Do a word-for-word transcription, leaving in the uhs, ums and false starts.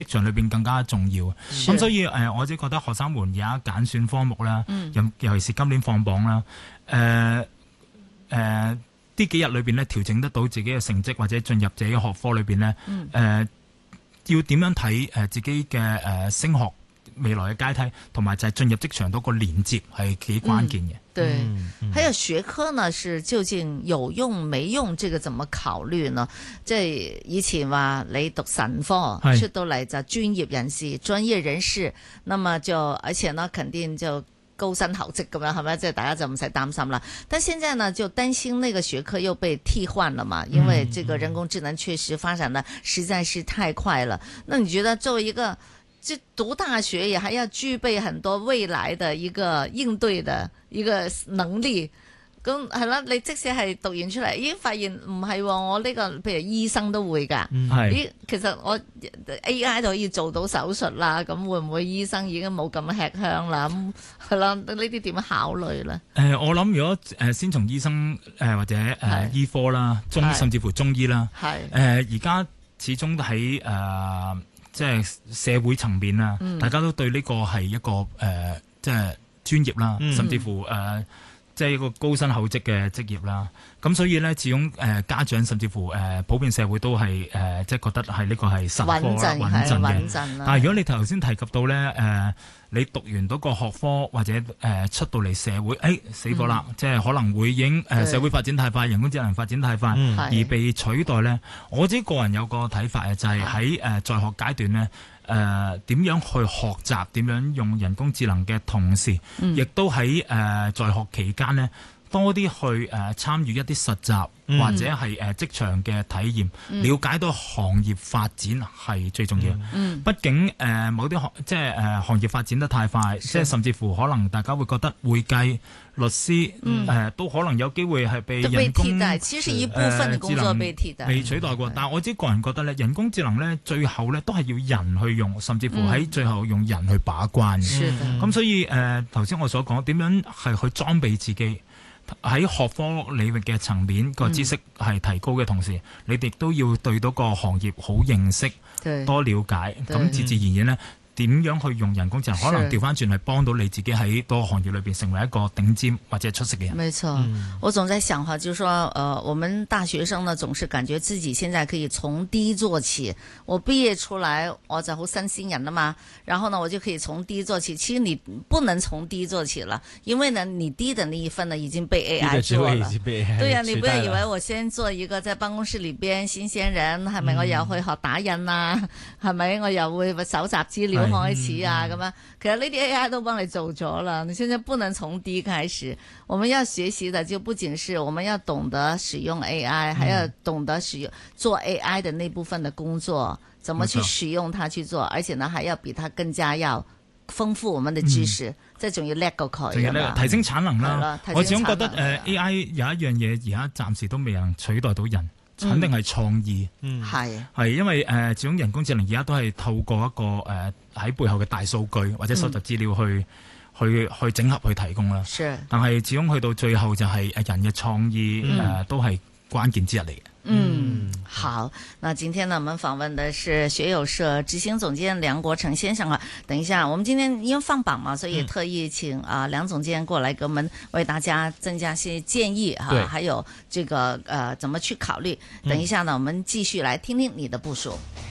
職場裏邊更加重要。咁所以誒、呃，我自己覺得學生們而家揀選科目啦，尤、嗯、尤其是今年放榜啦，誒誒呢幾日裏邊咧調整得到自己嘅成績或者進入自己嘅學科裏邊咧，誒、嗯呃、要點樣睇誒自己嘅誒、呃、升學未來嘅階梯，同埋就係進入職場嗰個連接係幾關鍵嘅。 嗯對，嗯、還有學科呢，是究竟有用沒用？這個怎麼考慮呢？即係以前話你讀神科出到嚟就專業人士、專業人士，那麼就而且呢，肯定就高薪厚職咁樣，係咪？即係大家就唔使擔心啦。但現在呢，就擔心那個學科又被替換了嘛，因為這個人工智能確實發展得實在是太快了。那你覺得作為一個就讀大學也還要具備很多未來的一個應對的一個能力，咁係啦，你即使係讀完出嚟，已經發現唔係、哦，我呢、這個譬如醫生都會噶，咦、嗯，其實我 A I 就可以做到手術啦，咁會唔會醫生已經冇咁吃香啦？咁係啦，呢啲點樣考慮咧？誒、 呃，我諗如果誒先從醫生誒、呃、或者誒、呃、醫科啦，中甚至乎中醫啦，係誒而家始終都喺誒。呃即係社會層面啦、嗯，大家都對呢個係一個誒、呃，即係專業啦，嗯、甚至乎誒、呃，即係一個高薪厚職嘅職業啦。咁所以咧，始終誒家長甚至乎誒、呃、普遍社會都係誒、呃，即係覺得係呢個係神科啦，穩陣嘅。但係如果你頭先提及到咧，誒、呃、你讀完嗰個學科或者誒、呃、出到嚟社會，誒、哎、死火啦、嗯，即係可能會已經誒、呃、社會發展太快，人工智能發展太快、嗯、而被取代咧。我自己個人有個睇法嘅，就係喺誒在學階段咧。誒、呃、點樣去學習點樣用人工智能嘅同時，嗯、亦都喺誒、呃、在學期間呢多啲去誒、呃、參與一啲實習、嗯、或者係誒、呃、職場嘅體驗、嗯，了解到行業發展係最重要。嗯、畢竟誒、呃、某啲行即係誒、呃、行業發展得太快，即係甚至乎可能大家會覺得會計、律師誒、嗯呃、都可能有機會係被人工替代。其實一部分嘅工作被替代、呃、被取代過。但係我自己個人覺得咧，人工智能咧最後咧都係要人去用，甚至乎喺最後用人去把關。咁、嗯、所以誒頭先我所講點樣係去裝備自己。喺學科領域嘅層面個知識係提高嘅同時、嗯，你哋都要對到個行業好認識，多了解，咁自自然然呢，點樣去用人工智能，可能調翻轉係幫到你自己喺個行業裏邊成為一個頂尖或者出色嘅人。 沒錯、嗯，我總在想哈，就是說，呃，我們大學生呢，總是感覺自己現在可以從低做起。我畢業出來，我就好新鮮人啦嘛，然後呢，我就可以從低做起。其實你不能從低做起了，因為呢，你低的那一份呢已經被 A I 做了。對呀、啊，你不要以為我先做一個在辦公室裏邊新鮮人，係咪我又去學打印啊？係、嗯、咪我又會搜集資料？開始啊咁樣，其實呢啲 A I 都幫你做咗啦。你現在不能從低開始，我們要學習的就不僅是我們要懂得使用 A I，、嗯、還要懂得使用做 A I 的那部分的工作，怎麼去使用它去做，而且呢還要比它更加要豐富我們的知識，即係仲要叻過佢， 仲要提升產能啦。我始終覺得誒、呃、A I 有一樣嘢而家暫時都未能取代到人。肯定係創意，嗯，係係因為誒，始、呃、終人工智能而家都係透過一個誒喺、呃、背後嘅大數據或者收集資料去、嗯、去去，去整合去提供啦。但係始終去到最後就係誒人嘅創意誒、嗯呃、都係關鍵之一嚟嘅。 嗯，好，那今天呢，我們訪問的是學友社執行總監梁國成先生啊。等一下，我們今天因為放榜嘛，所以特意請啊、嗯呃、梁總監過來給我們為大家增加些建議哈、啊，還有這個呃怎麼去考慮。等一下呢，我們繼續來聽聽你的部署。